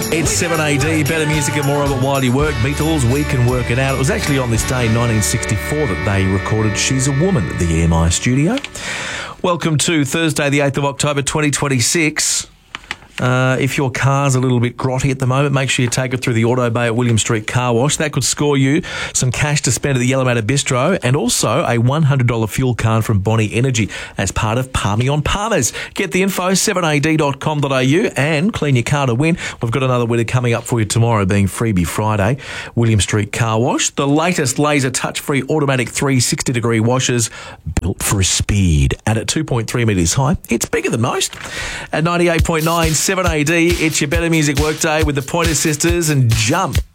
It's 7AD, better music and more of it while you work. Beatles, We Can Work It Out. It was actually on this day in 1964 that they recorded She's a Woman at the EMI studio. Welcome to Thursday, the 8th of October, 2026. If your car's a little bit grotty at the moment, make sure you take it through the Auto Bay at William Street Car Wash. That could score you some cash to spend at the Yellowmatter Bistro and also a $100 fuel card from Bonnie Energy as part of Palmy on Palmers. Get the info, 7ad.com.au and clean your car to win. We've got another winner coming up for you tomorrow, being Freebie Friday. William Street Car Wash, the latest laser touch-free automatic 360-degree washers built for speed. And at 2.3 metres high, it's bigger than most. At 98.9, 7AD, it's your Better Music Workday with the Pointer Sisters and Jump.